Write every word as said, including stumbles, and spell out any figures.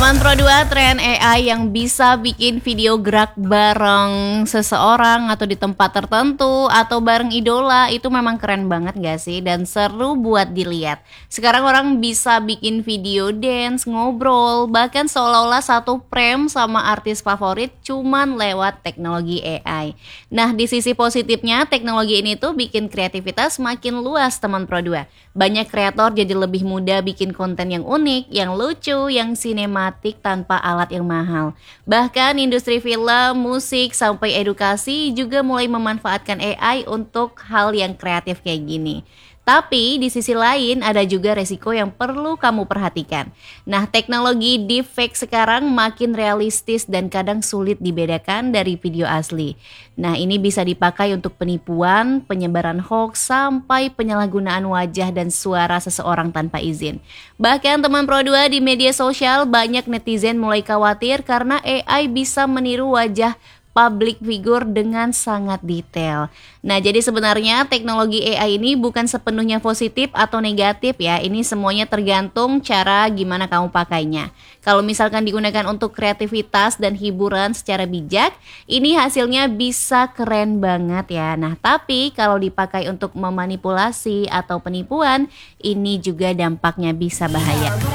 Teman Pro dua, tren A I yang bisa bikin video gerak bareng seseorang atau di tempat tertentu atau bareng idola itu memang keren banget gak sih? Dan seru buat dilihat. Sekarang orang bisa bikin video dance, ngobrol, bahkan seolah-olah satu frame sama artis favorit cuman lewat teknologi A I. Nah, di sisi positifnya teknologi ini tuh bikin kreativitas makin luas teman Pro dua. Banyak kreator jadi lebih mudah bikin konten yang unik, yang lucu, yang sinematik tanpa alat yang mahal. Bahkan industri film, musik, sampai edukasi juga mulai memanfaatkan A I untuk hal yang kreatif kayak gini. Tapi di sisi lain ada juga resiko yang perlu kamu perhatikan. Nah, teknologi deepfake sekarang makin realistis dan kadang sulit dibedakan dari video asli. Nah, ini bisa dipakai untuk penipuan, penyebaran hoax, sampai penyalahgunaan wajah dan suara seseorang tanpa izin. Bahkan teman Pro dua di media sosial banyak netizen mulai khawatir karena A I bisa meniru wajah public figure dengan sangat detail. Nah, jadi sebenarnya teknologi A I ini bukan sepenuhnya positif atau negatif ya. Ini semuanya tergantung cara gimana kamu pakainya. Kalau misalkan digunakan untuk kreativitas dan hiburan secara bijak, ini hasilnya bisa keren banget ya. Nah, tapi kalau dipakai untuk memanipulasi atau penipuan, ini juga dampaknya bisa bahaya.